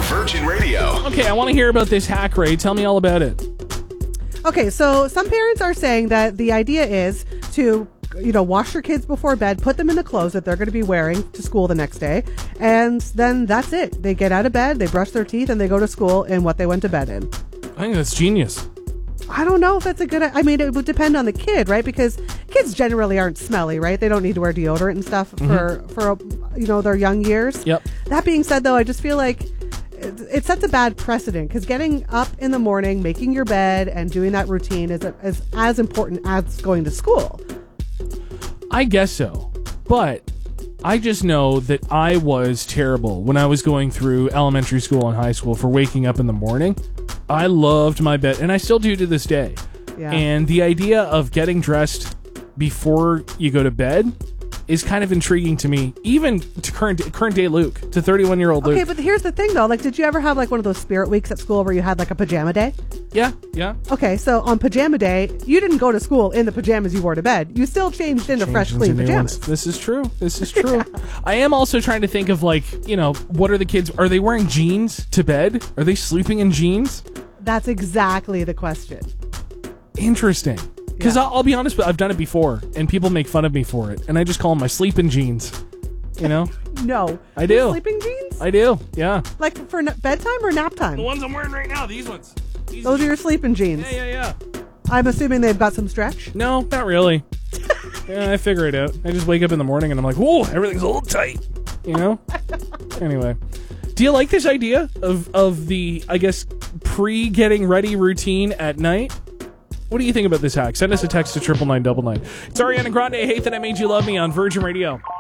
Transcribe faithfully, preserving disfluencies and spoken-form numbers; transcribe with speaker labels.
Speaker 1: Virgin Radio.
Speaker 2: Okay, I want to hear about this hack, Ray. Tell me all about it.
Speaker 3: Okay, so some parents are saying that the idea is to, you know, wash your kids before bed, put them in the clothes that they're going to be wearing to school the next day, and then that's it. They get out of bed, they brush their teeth, and they go to school in what they went to bed in.
Speaker 2: I think that's genius.
Speaker 3: I don't know if that's a good... I mean, it would depend on the kid, right? Because kids generally aren't smelly, right? They don't need to wear deodorant and stuff
Speaker 2: Mm-hmm.
Speaker 3: for, for you know, their young years.
Speaker 2: Yep.
Speaker 3: That being said, though, I just feel like it, it sets a bad precedent because getting up in the morning, making your bed, and doing that routine is, is as important as going to school.
Speaker 2: I guess so. But I just know that I was terrible when I was going through elementary school and high school for waking up in the morning. I loved my bed, and I still do to this day.
Speaker 3: Yeah.
Speaker 2: And the idea of getting dressed before you go to bed is kind of intriguing to me, even to current current day Luke, to thirty-one-year-old Luke.
Speaker 3: Okay, but here's the thing, though. Like, did you ever have, like, one of those spirit weeks at school where you had, like, a pajama day?
Speaker 2: Yeah, yeah.
Speaker 3: Okay, so on pajama day, you didn't go to school in the pajamas you wore to bed. You still changed into
Speaker 2: Changed
Speaker 3: fresh,
Speaker 2: into
Speaker 3: clean
Speaker 2: new
Speaker 3: pajamas.
Speaker 2: ones. This is true. This is true. I am also trying to think of, like, you know, what are the kids... Are they wearing jeans to bed? Are they sleeping in jeans?
Speaker 3: That's exactly the question.
Speaker 2: Interesting. Because
Speaker 3: Yeah.
Speaker 2: I'll, I'll be honest, but I've done it before, and people make fun of me for it, and I just call them my sleeping jeans. You know?
Speaker 3: No.
Speaker 2: I do.
Speaker 3: Sleeping jeans?
Speaker 2: I do, yeah.
Speaker 3: Like for n- bedtime or nap time?
Speaker 2: The ones I'm wearing right now, these ones. These
Speaker 3: Those are your sleeping jeans.
Speaker 2: Yeah, yeah, yeah.
Speaker 3: I'm assuming they've got some stretch.
Speaker 2: No, not really. Yeah, I figure it out. I just wake up in the morning and I'm like, whoa, everything's a little tight. You know? Anyway. Do you like this idea of, of the, I guess, pre-getting ready routine at night? What do you think about this hack? Send us a text to triple nine double nine. It's Ariana Grande, Hey That I Made You Love Me on Virgin Radio.